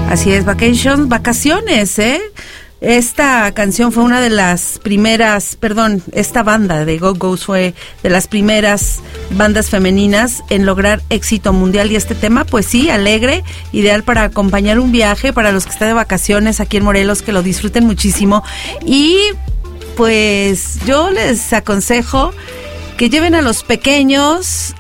Así es, vacaciones, ¿eh? Esta canción fue una de las primeras, esta banda de Go-Go's fue de las primeras bandas femeninas en lograr éxito mundial, y este tema, pues sí, alegre, ideal para acompañar un viaje, para los que están de vacaciones aquí en Morelos, que lo disfruten muchísimo. Y pues yo les aconsejo que lleven a los pequeños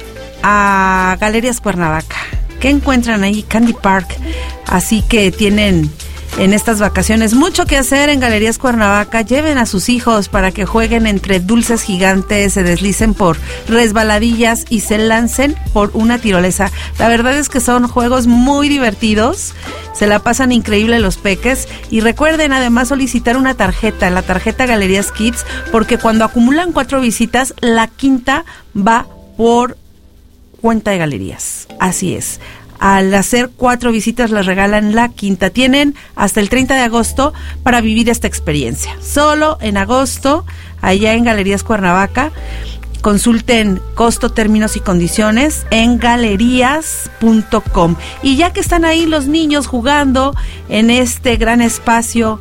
a Galerías Cuernavaca. ¿Qué encuentran ahí? Candy Park. Así que tienen en estas vacaciones mucho que hacer en Galerías Cuernavaca. Lleven a sus hijos para que jueguen entre dulces gigantes, se deslicen por resbaladillas y se lancen por una tirolesa. La verdad es que son juegos muy divertidos, se la pasan increíble los peques. Y recuerden además solicitar una tarjeta, la tarjeta Galerías Kids, porque cuando acumulan 4 visitas, la quinta va por cuenta de Galerías. Así es. Al hacer 4 visitas les regalan la quinta. Tienen hasta el 30 de agosto para vivir esta experiencia. Solo en agosto, allá en Galerías Cuernavaca. Consulten costo, términos y condiciones en galerías.com. Y ya que están ahí los niños jugando en este gran espacio,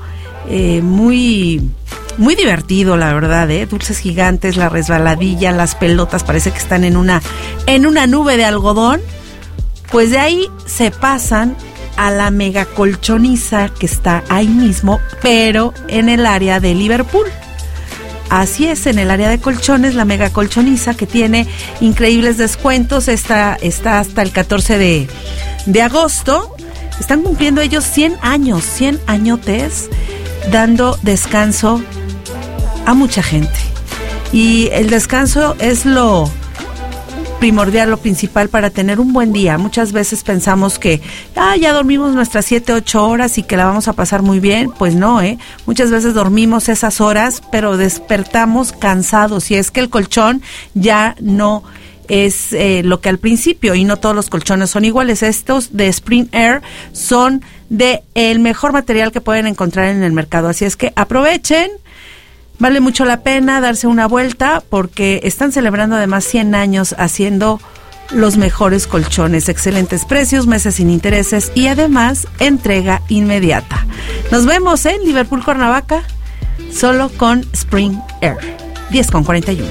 muy divertido, la verdad, dulces gigantes, la resbaladilla, las pelotas, parece que están en una nube de algodón. Pues de ahí se pasan a la mega colchoniza que está ahí mismo, pero en el área de Liverpool. Así es, en el área de colchones, la mega colchoniza, que tiene increíbles descuentos, está hasta el 14 de agosto. Están cumpliendo ellos 100 añotes, dando descanso a mucha gente. Y el descanso es lo primordial, lo principal para tener un buen día. Muchas veces pensamos que ya dormimos nuestras 7-8 horas y que la vamos a pasar muy bien. Pues no, muchas veces dormimos esas horas, pero despertamos cansados, y es que el colchón ya no es lo que al principio, y no todos los colchones son iguales. Estos de Spring Air son de el mejor material que pueden encontrar en el mercado, así es que aprovechen. Vale mucho la pena darse una vuelta, porque están celebrando además 100 años haciendo los mejores colchones, excelentes precios, meses sin intereses y además entrega inmediata. Nos vemos en Liverpool, Cuernavaca, solo con Spring Air. 10:41.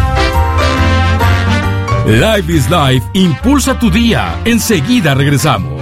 Life is Life impulsa tu día. Enseguida regresamos.